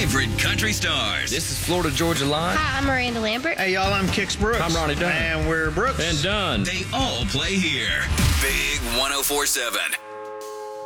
favorite country stars. This is Florida Georgia Line. Hi, I'm Miranda Lambert. Hey, y'all, I'm Kix Brooks. I'm Ronnie Dunn. And we're Brooks. And Dunn. They all play here. Big 104.7.